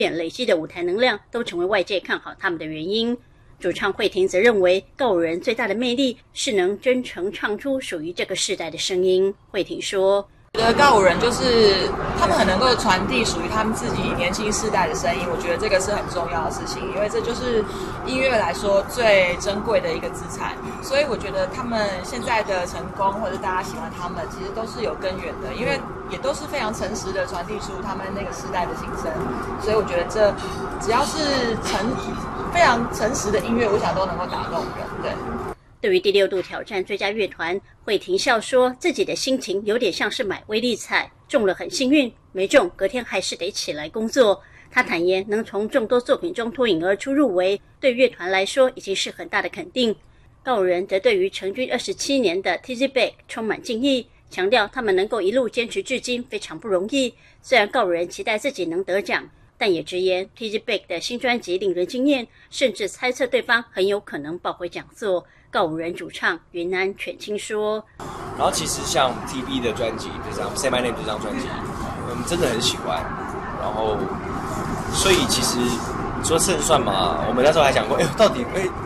累积的舞台能量都成为外界看好他们的原因。主唱慧婷则认为，告五人最大的魅力是能真诚唱出属于这个世代的声音。慧婷说， 我觉得告五人就是他们很能够传递属于他们自己年轻世代的声音，我觉得这个是很重要的事情，因为这就是音乐来说最珍贵的一个资产。所以我觉得他们现在的成功，或者大家喜欢他们，其实都是有根源的，因为也都是非常诚实的传递出他们那个时代的心声。所以我觉得这只要是非常诚实的音乐，我想都能够打动人。 对于第6度挑战最佳乐团，慧婷笑说自己的心情有点像是买威力彩，中了很幸运，没中隔天还是得起来工作。她坦言能从众多作品中脱颖而出入围，对乐团来说已经是很大的肯定。告五人则对于成军27年的 Tizzy Bac 充满敬意，强调他们能够一路坚持至今非常不容易。虽然告五人期待自己能得奖，但也直言 Tizzy Bac 的新专辑令人惊艳，甚至猜测对方很有可能抱回讲座。告五人主唱云安犬青说， 然后其实像 TB 的专辑，就这样 Say My Name 这张专辑，我们真的很喜欢。然后，所以其实你说胜算嘛，我们那时候还讲过，到底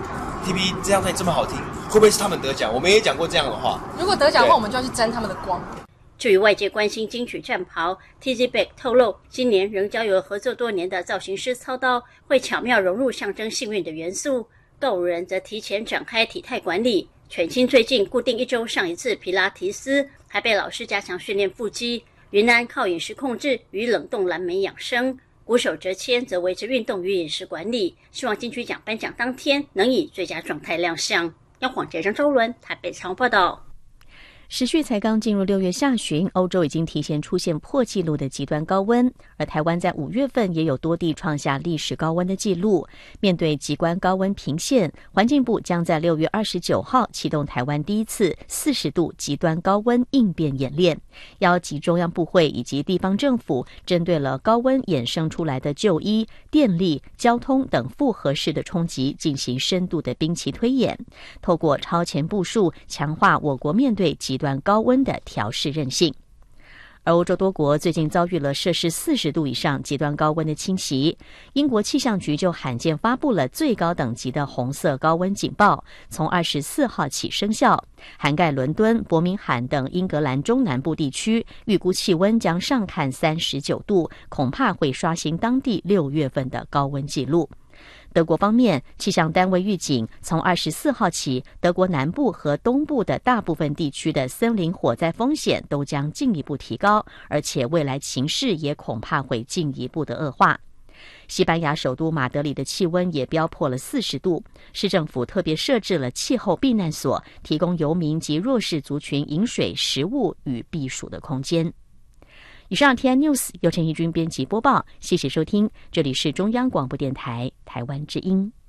TB 这张专辑这么好听，会不会是他们得奖？我们也讲过这样的话。 如果得奖的话，我们就要去沾他们的光。 至于外界关心金曲战袍 ，Tizzy Bac 透露，今年仍交由合作多年的造型师操刀，会巧妙融入象征幸运的元素。告五人则提前展开体态管理，犬青最近固定1周上一次皮拉提斯，还被老师加强训练腹肌。云安靠饮食控制与冷冻蓝莓养生，鼓手哲谦则维持运动与饮食管理，希望金曲奖颁奖当天能以最佳状态亮相。央广记者张周伦台北采访报道。 时序才刚进入6月下旬，欧洲已经提前出现破纪录的极端高温，而台湾在5月份也有多地创下历史高温的纪录。面对极端高温频现，环境部将在6月29号启动台湾第一次40度极端高温应变演练，邀集中央部会以及地方政府，针对了高温衍生出来的就医、电力、交通等复合式的冲击进行深度的兵棋推演，透过超前部署，强化我国面对极端高温的调适韧性。而欧洲多国最近遭遇了摄氏40度以上极端高温的侵袭，英国气象局就罕见发布了最高等级的红色高温警报，从24号起生效，涵盖伦敦、伯明翰等英格兰中南部地区，预估气温将上看39度，恐怕会刷新当地6月份的高温纪录。德国方面，气象单位预警，从24号起，德国南部和东部的大部分地区的森林火灾风险都将进一步提高，而且未来情势也恐怕会进一步的恶化。西班牙首都马德里的气温也飙破了40度，市政府特别设置了气候避难所，提供游民及弱势族群饮水、食物与避暑的空间。以上 TN News 由陈怡君编辑播报，谢谢收听，这里是中央广播电台台湾之音。